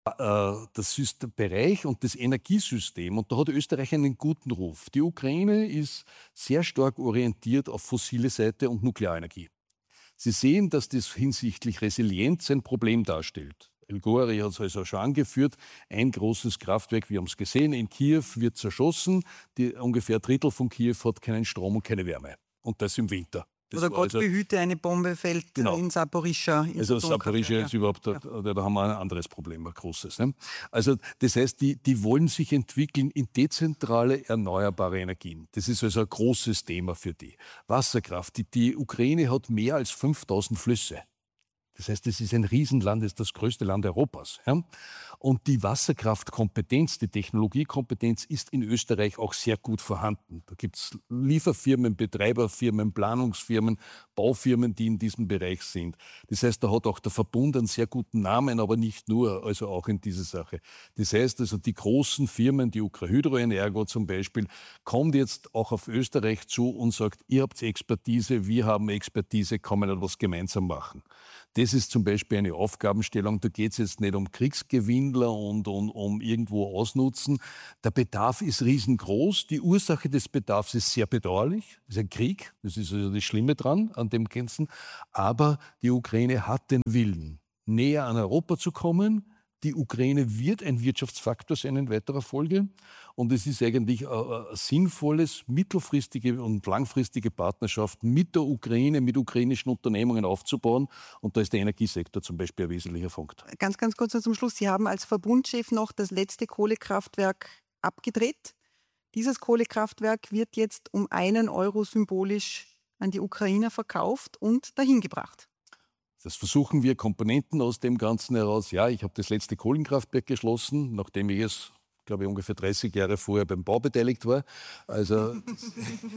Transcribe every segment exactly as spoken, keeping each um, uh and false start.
das Systembereich und das Energiesystem, und da hat Österreich einen guten Ruf. Die Ukraine ist sehr stark orientiert auf fossile Seite und Nuklearenergie. Sie sehen, dass das hinsichtlich Resilienz ein Problem darstellt. El Gori hat es also schon angeführt, ein großes Kraftwerk, wir haben es gesehen, in Kiew wird zerschossen, die, ungefähr ein Drittel von Kiew hat keinen Strom und keine Wärme. Und das im Winter. Das Oder Gott also, behüte, eine Bombe fällt genau. in Saporischschja. Also Saporischschja ist überhaupt, ja. da, da haben wir ein anderes Problem, ein großes. Ne? Also das heißt, die, die wollen sich entwickeln in dezentrale, erneuerbare Energien. Das ist also ein großes Thema für die. Wasserkraft, die, die Ukraine hat mehr als fünftausend Flüsse. Das heißt, es ist ein Riesenland, es ist das größte Land Europas. Ja? Und die Wasserkraftkompetenz, die Technologiekompetenz ist in Österreich auch sehr gut vorhanden. Da gibt es Lieferfirmen, Betreiberfirmen, Planungsfirmen, Baufirmen, die in diesem Bereich sind. Das heißt, da hat auch der Verbund einen sehr guten Namen, aber nicht nur, also auch in dieser Sache. Das heißt also, die großen Firmen, die Ukra-Hydro-Energo zum Beispiel, kommt jetzt auch auf Österreich zu und sagt, ihr habt Expertise, wir haben Expertise, kann man etwas gemeinsam machen. Das ist zum Beispiel eine Aufgabenstellung, da geht es jetzt nicht um Kriegsgewinnler und, und um irgendwo ausnutzen. Der Bedarf ist riesengroß, die Ursache des Bedarfs ist sehr bedauerlich, das ist ein Krieg, das ist also das Schlimme dran an dem Ganzen, aber die Ukraine hat den Willen, näher an Europa zu kommen. Die Ukraine wird ein Wirtschaftsfaktor sein in weiterer Folge und es ist eigentlich eine sinnvolles, mittelfristige und langfristige Partnerschaft mit der Ukraine, mit ukrainischen Unternehmungen aufzubauen und da ist der Energiesektor zum Beispiel ein wesentlicher Punkt. Ganz, ganz kurz noch zum Schluss. Sie haben als Verbundchef noch das letzte Kohlekraftwerk abgedreht. Dieses Kohlekraftwerk wird jetzt um einen Euro symbolisch an die Ukrainer verkauft und dahin gebracht. Das versuchen wir, Komponenten aus dem Ganzen heraus. Ja, ich habe das letzte Kohlenkraftwerk geschlossen, nachdem ich es, glaube ich, ungefähr dreißig Jahre vorher beim Bau beteiligt war. Also das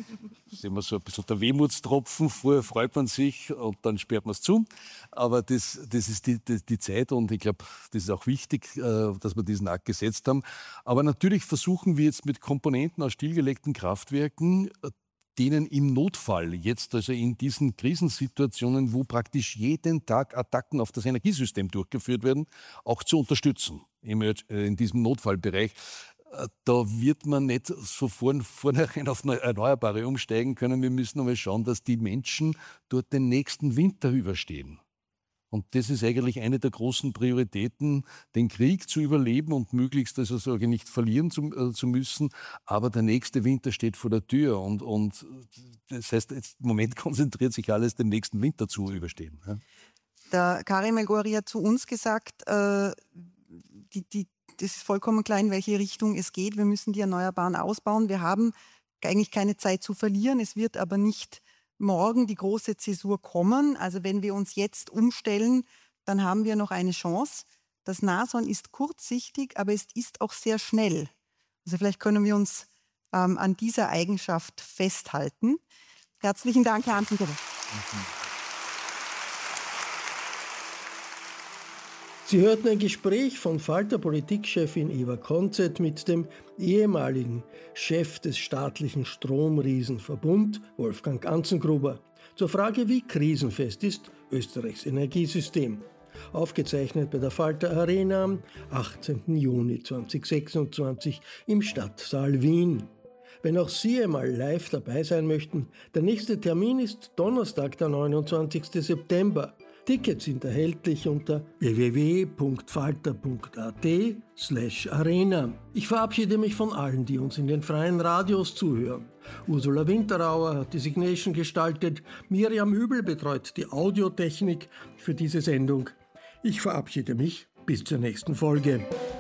ist immer so ein bisschen der Wehmutstropfen. Vorher freut man sich und dann sperrt man es zu. Aber das, das ist die, die, die Zeit und ich glaube, das ist auch wichtig, dass wir diesen Akt gesetzt haben. Aber natürlich versuchen wir jetzt mit Komponenten aus stillgelegten Kraftwerken, denen im Notfall jetzt, also in diesen Krisensituationen, wo praktisch jeden Tag Attacken auf das Energiesystem durchgeführt werden, auch zu unterstützen in diesem Notfallbereich. Da wird man nicht so von vornherein auf Erneuerbare umsteigen können. Wir müssen einmal schauen, dass die Menschen dort den nächsten Winter überstehen. Und das ist eigentlich eine der großen Prioritäten, den Krieg zu überleben und möglichst also sage ich, nicht verlieren zu, äh, zu müssen. Aber der nächste Winter steht vor der Tür. Und, und das heißt, jetzt, im Moment konzentriert sich alles, den nächsten Winter zu überstehen. Ja. Der Karim El Gori hat zu uns gesagt, äh, die, die, das ist vollkommen klar, in welche Richtung es geht. Wir müssen die Erneuerbaren ausbauen. Wir haben eigentlich keine Zeit zu verlieren. Es wird aber nicht morgen die große Zäsur kommen. Also wenn wir uns jetzt umstellen, dann haben wir noch eine Chance. Das Nashorn ist kurzsichtig, aber es ist auch sehr schnell. Also vielleicht können wir uns ähm, an dieser Eigenschaft festhalten. Herzlichen Dank, Herr Antenkede. Mhm. Sie hörten ein Gespräch von Falter-Politikchefin Eva Konzett mit dem ehemaligen Chef des staatlichen Stromriesenverbund, Wolfgang Anzengruber, zur Frage, wie krisenfest ist Österreichs Energiesystem. Aufgezeichnet bei der Falter Arena am achtzehnten Juni zweitausendsechsundzwanzig im Stadtsaal Wien. Wenn auch Sie einmal live dabei sein möchten, der nächste Termin ist Donnerstag, der neunundzwanzigsten September. Tickets sind erhältlich unter w w w punkt falter punkt a t slash arena. Ich verabschiede mich von allen, die uns in den freien Radios zuhören. Ursula Winterauer hat die Signation gestaltet, Miriam Übel betreut die Audiotechnik für diese Sendung. Ich verabschiede mich bis zur nächsten Folge.